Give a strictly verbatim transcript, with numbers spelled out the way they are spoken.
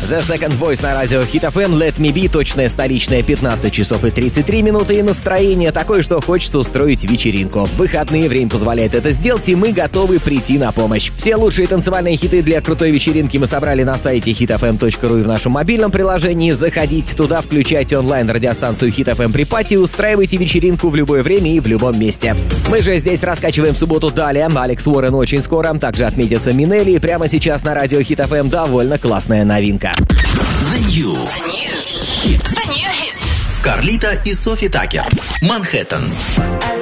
The Second Voice на радио Hit эф эм, Let Me Be, точное столичное пятнадцать часов и тридцать три минуты, и настроение такое, что хочется устроить вечеринку. В выходные время позволяет это сделать, и мы готовы прийти на помощь. Все лучшие танцевальные хиты для крутой вечеринки мы собрали на сайте хит эф эм точка ру и в нашем мобильном приложении. Заходите туда, включайте онлайн-радиостанцию Hit эф эм при пати и устраивайте вечеринку в любое время и в любом месте. Мы же здесь раскачиваем в субботу далее. Алекс Уоррен очень скоро. Также отметится Минелли. И прямо сейчас на радио Hit эф эм довольно классная новинка. The New. The New. Карлита и Софи Таккер. Манхэттен.